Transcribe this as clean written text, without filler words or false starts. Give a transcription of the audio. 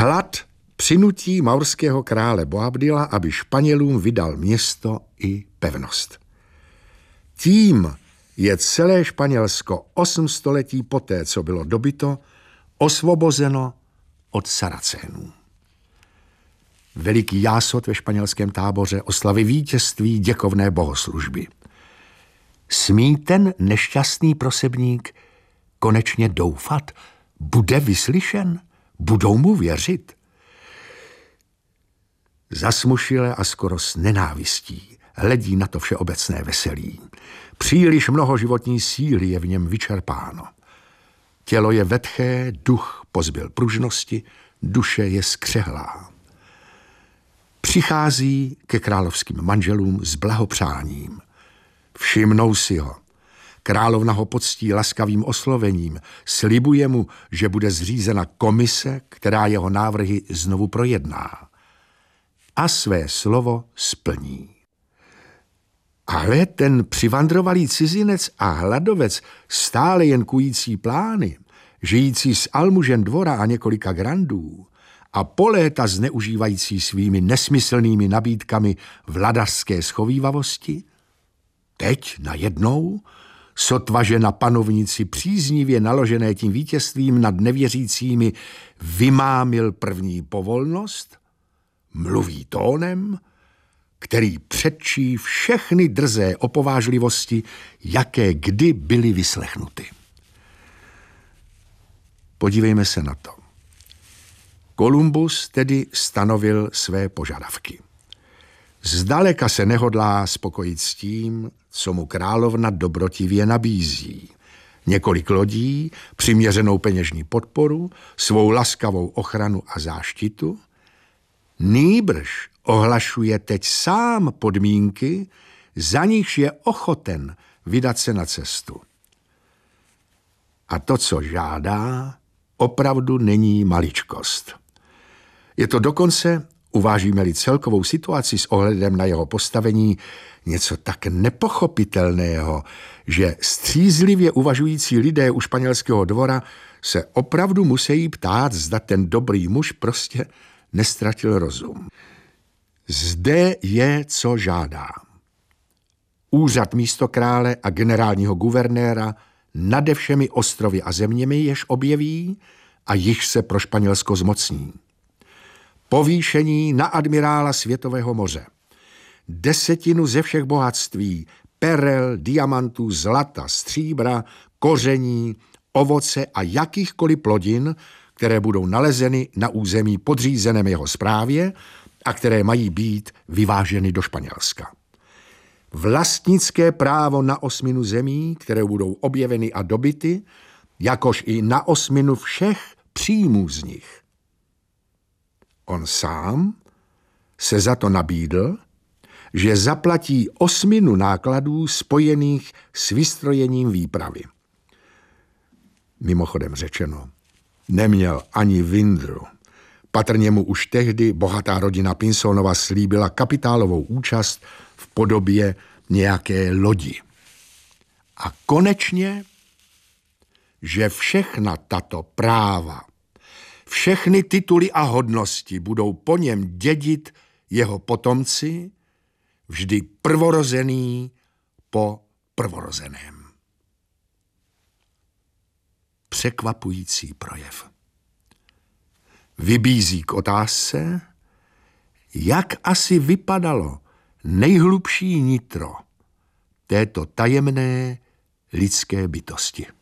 Hlad přinutí maurského krále Boabdila, aby Španělům vydal město i pevnost. Tím je celé Španělsko 8 století poté, co bylo dobyto, osvobozeno od Saracénů. Veliký jásot ve španělském táboře oslavy vítězství děkovné bohoslužby. Smí ten nešťastný prosebník konečně doufat? Bude vyslyšen? Budou mu věřit? Zasmušile a skoro s nenávistí hledí na to všeobecné veselí. Příliš mnoho životní síly je v něm vyčerpáno. Tělo je vetché, duch pozbyl pružnosti, duše je skřehlá. Přichází ke královským manželům s blahopřáním. Všimnou si ho. Královna ho poctí laskavým oslovením. Slibuje mu, že bude zřízena komise, která jeho návrhy znovu projedná. A své slovo splní. Ale ten přivandrovalý cizinec a hladovec, stále jen kující plány, žijící z almužen dvora a několika grandů a po léta zneužívající svými nesmyslnými nabídkami vladařské schovívavosti, teď najednou, sotva že na panovnici příznivě naložené tím vítězstvím nad nevěřícími vymámil první povolnost, mluví tónem, který předčí všechny drzé opovážlivosti, jaké kdy byly vyslechnuty. Podívejme se na to. Kolumbus tedy stanovil své požadavky. Zdaleka se nehodlá spokojit s tím, co mu královna dobrotivě nabízí. Několik lodí, přiměřenou peněžní podporu, svou laskavou ochranu a záštitu. Nýbrž ohlašuje teď sám podmínky, za nichž je ochoten vydat se na cestu. A to, co žádá, opravdu není maličkost. Je to dokonce, uvážíme-li celkovou situaci s ohledem na jeho postavení, něco tak nepochopitelného, že střízlivě uvažující lidé u španělského dvora se opravdu musí ptát, zda ten dobrý muž prostě nestratil rozum. Zde je, co žádá. Úřad místokrále a generálního guvernéra nade všemi ostrovy a zeměmi, jež objeví a jich se pro Španělsko zmocní. Povýšení na admirála Světového moře. 10% ze všech bohatství, perel, diamantů, zlata, stříbra, koření, ovoce a jakýchkoliv plodin, které budou nalezeny na území podřízeném jeho správě a které mají být vyváženy do Španělska. Vlastnické právo na 8 zemí, které budou objeveny a dobyty, jakož i na 8 všech příjmů z nich. On sám se za to nabídl, že zaplatí 8 nákladů spojených s vystrojením výpravy. Mimochodem řečeno, neměl ani vindru. Patrně mu už tehdy bohatá rodina Pinsonova slíbila kapitálovou účast v podobě nějaké lodi. A konečně, že všechna tato práva, všechny tituly a hodnosti budou po něm dědit jeho potomci, vždy prvorozený po prvorozeném. Překvapující projev. Vybízí k otázce, jak asi vypadalo nejhlubší nitro této tajemné lidské bytosti.